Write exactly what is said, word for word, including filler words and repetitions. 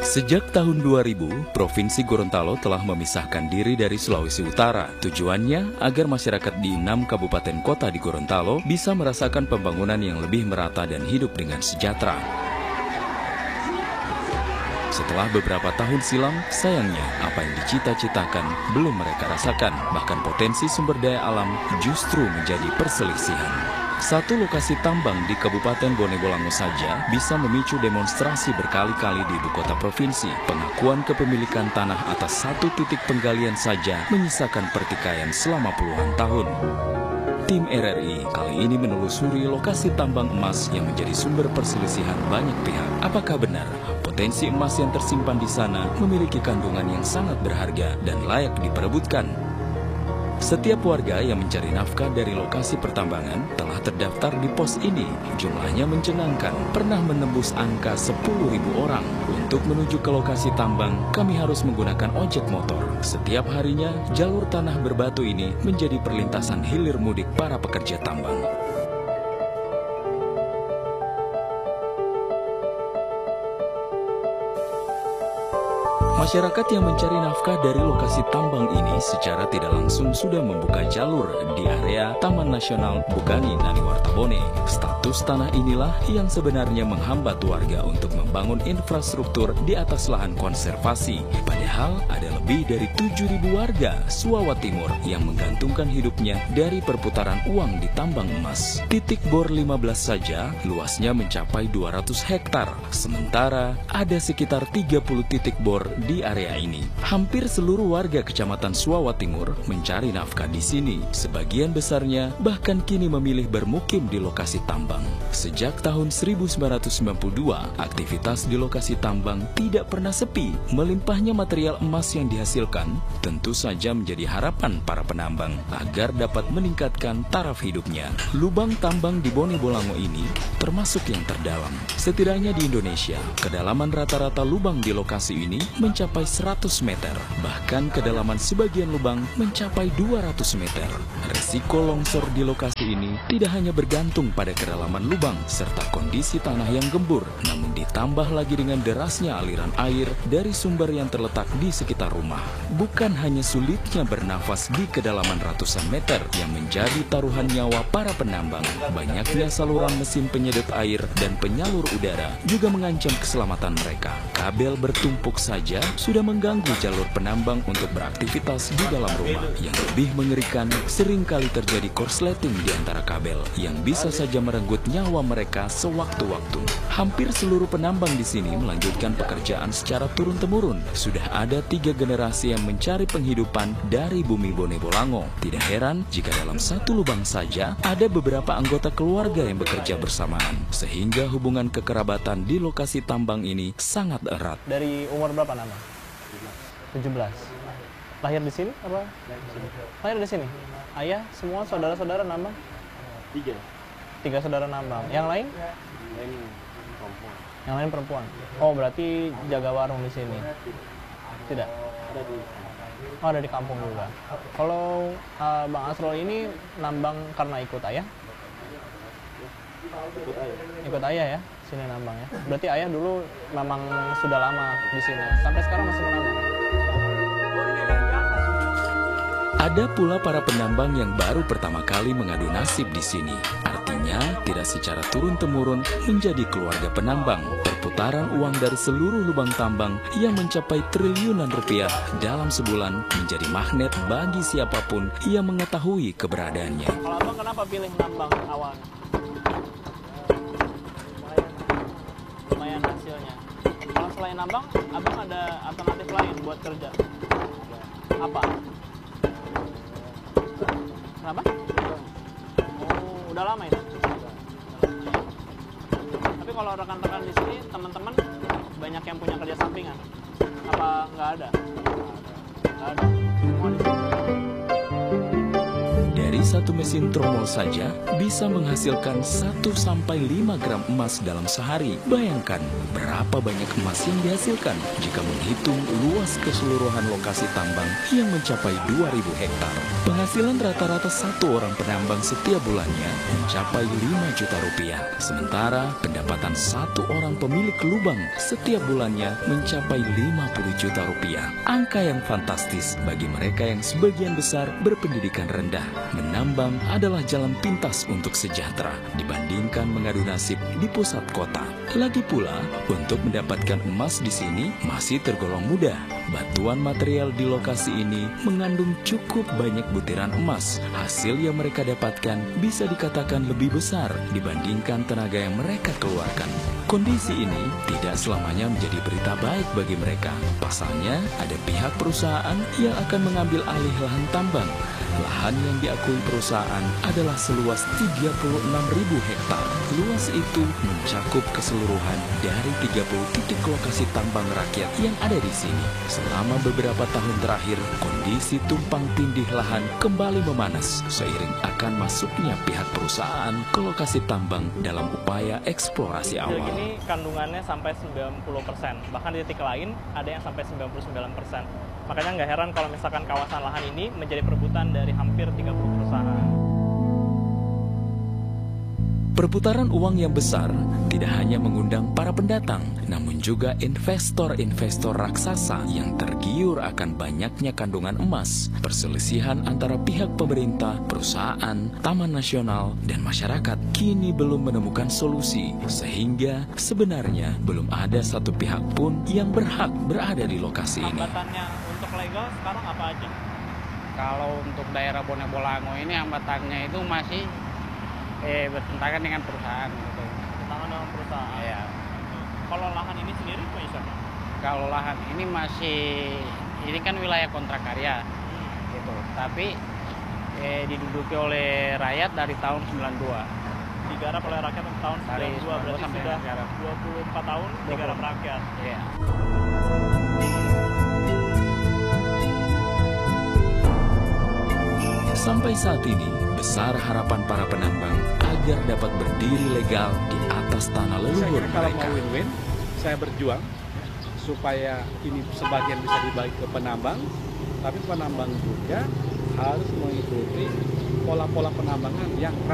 Sejak tahun dua ribu, Provinsi Gorontalo telah memisahkan diri dari Sulawesi Utara. Tujuannya agar masyarakat di enam kabupaten kota di Gorontalo bisa merasakan pembangunan yang lebih merata dan hidup dengan sejahtera. Setelah beberapa tahun silam, sayangnya apa yang dicita-citakan belum mereka rasakan. Bahkan potensi sumber daya alam justru menjadi perselisihan. Satu lokasi tambang di Kabupaten Bone Bolango saja bisa memicu demonstrasi berkali-kali di ibu kota provinsi. Pengakuan kepemilikan tanah atas satu titik penggalian saja menyisakan pertikaian selama puluhan tahun. Tim R R I kali ini menelusuri lokasi tambang emas yang menjadi sumber perselisihan banyak pihak. Apakah benar potensi emas yang tersimpan di sana memiliki kandungan yang sangat berharga dan layak diperebutkan? Setiap warga yang mencari nafkah dari lokasi pertambangan telah terdaftar di pos ini. Jumlahnya mencengangkan, pernah menembus angka sepuluh ribu orang. Untuk menuju ke lokasi tambang, kami harus menggunakan ojek motor. Setiap harinya, jalur tanah berbatu ini menjadi perlintasan hilir mudik para pekerja tambang. Masyarakat yang mencari nafkah dari lokasi tambang ini secara tidak langsung sudah membuka jalur di area Taman Nasional Bugani Naniwartabone. Status tanah inilah yang sebenarnya menghambat warga untuk membangun infrastruktur di atas lahan konservasi. Padahal ada lebih dari tujuh ribu warga Suawa Timur yang menggantungkan hidupnya dari perputaran uang di tambang emas. Titik bor lima belas saja luasnya mencapai dua ratus hektar. Sementara ada sekitar tiga puluh titik bor di area ini. Hampir seluruh warga Kecamatan Suawa Timur mencari nafkah di sini. Sebagian besarnya bahkan kini memilih bermukim di lokasi tambang. Sejak tahun seribu sembilan ratus sembilan puluh dua, aktivitas di lokasi tambang tidak pernah sepi. Melimpahnya material emas yang dihasilkan tentu saja menjadi harapan para penambang agar dapat meningkatkan taraf hidupnya. Lubang tambang di Bone Bolango ini termasuk yang terdalam. Setidaknya di Indonesia, kedalaman rata-rata lubang di lokasi ini mencapai seratus meter. Bahkan kedalaman sebagian lubang mencapai dua ratus meter. Resiko longsor di lokasi ini tidak hanya bergantung pada kedalaman lubang serta kondisi tanah yang gembur, namun ditambah lagi dengan derasnya aliran air dari sumber yang terletak di sekitar rumah. Bukan hanya sulitnya bernafas di kedalaman ratusan meter yang menjadi taruhan nyawa para penambang, banyaknya saluran mesin penyedot air dan penyalur udara juga mengancam keselamatan mereka. Kabel bertumpuk saja sudah mengganggu jalur penambang untuk beraktivitas di dalam rumah. Yang lebih mengerikan, seringkali terjadi korsleting di antara kabel yang bisa saja merenggut nyawa mereka sewaktu-waktu. Hampir seluruh penambang di sini melanjutkan pekerjaan secara turun-temurun. Sudah ada tiga generasi yang mencari penghidupan dari bumi Bone Bolango. Tidak heran jika dalam satu lubang saja ada beberapa anggota keluarga yang bekerja bersamaan, sehingga hubungan kekerabatan di lokasi tambang ini sangat erat. Dari umur berapa nama? tujuh belas. Lahir di sini apa? Lahir di sini. Ayah, semua saudara-saudara nambang? Tiga. Tiga saudara nambang. Yang lain? Lain perempuan. Yang lain perempuan. Oh, berarti jaga warung di sini. Tidak. Ada di. Oh, ada di kampung juga. Kalau uh, Bang Asrul ini nambang karena ikut ayah? Ikut ayah. Ikut ayah ya, sini nambang ya. Berarti ayah dulu memang sudah lama di sini. Sampai sekarang masih menambang. Ada pula para penambang yang baru pertama kali mengadu nasib di sini. Artinya, tidak secara turun-temurun menjadi keluarga penambang. Perputaran uang dari seluruh lubang tambang yang mencapai triliunan rupiah dalam sebulan menjadi magnet bagi siapapun yang mengetahui keberadaannya. Kalau abang kenapa pilih nambang awalnya? Lumayan hasilnya. Kalau selain nambang, abang ada alternatif lain buat kerja? Apa? Kenapa? Oh, udah lama itu? Tapi kalau rekan-rekan di sini, teman-teman banyak yang punya kerja sampingan. Apa nggak ada? Nggak ada. Semua di sini. Dari satu mesin tromol saja bisa menghasilkan satu sampai lima gram emas dalam sehari. Bayangkan berapa banyak emas yang dihasilkan jika menghitung luas keseluruhan lokasi tambang yang mencapai dua ribu hektar. Penghasilan rata-rata satu orang penambang setiap bulannya mencapai lima juta rupiah. Sementara pendapatan satu orang pemilik lubang setiap bulannya mencapai lima puluh juta rupiah. Angka yang fantastis bagi mereka yang sebagian besar berpendidikan rendah. Menambang adalah jalan pintas untuk sejahtera dibandingkan mengadu nasib di pusat kota. Lagi pula, untuk mendapatkan emas di sini masih tergolong mudah. Batuan material di lokasi ini mengandung cukup banyak butiran emas. Hasil yang mereka dapatkan bisa dikatakan lebih besar dibandingkan tenaga yang mereka keluarkan. Kondisi ini tidak selamanya menjadi berita baik bagi mereka. Pasalnya, ada pihak perusahaan yang akan mengambil alih lahan tambang. Lahan yang diakui perusahaan adalah seluas tiga puluh enam ribu hektar. Luas itu mencakup keseluruhan dari tiga puluh titik lokasi tambang rakyat yang ada di sini. Selama beberapa tahun terakhir, kondisi tumpang tindih lahan kembali memanas seiring akan masuknya pihak perusahaan ke lokasi tambang dalam upaya eksplorasi awal. Ini kandungannya sampai sembilan puluh persen, bahkan di titik lain ada yang sampai sembilan puluh sembilan persen. Makanya nggak heran kalau misalkan kawasan lahan ini menjadi perebutan dari hampir tiga puluh perusahaan. Perputaran uang yang besar tidak hanya mengundang para pendatang, namun juga investor-investor raksasa yang tergiur akan banyaknya kandungan emas. Perselisihan antara pihak pemerintah, perusahaan, taman nasional, dan masyarakat kini belum menemukan solusi, sehingga sebenarnya belum ada satu pihak pun yang berhak berada di lokasi ini. Hambatannya untuk legal sekarang apa aja? Kalau untuk daerah Bone Bolango ini hambatannya itu masih eh, bertentangan dengan perusahaan gitu. Bertentangan dengan perusahaan? Iya. Kalau lahan ini sendiri punya siapa? Kalau lahan ini masih, ini kan wilayah kontrak karya hmm. gitu. Tapi eh, diduduki oleh rakyat dari tahun sembilan puluh dua. Digarap oleh rakyat tahun Dari sembilan puluh dua, berarti sampai sudah sekarang. dua puluh empat tahun digarap rakyat. Iya. Sampai saat ini, besar harapan para penambang agar dapat berdiri legal di atas tanah Saya leluhur kira kalau mereka. mau win-win, saya berjuang supaya ini sebagian bisa dibagi ke penambang, tapi penambang juga harus mengikuti pola-pola penambangan yang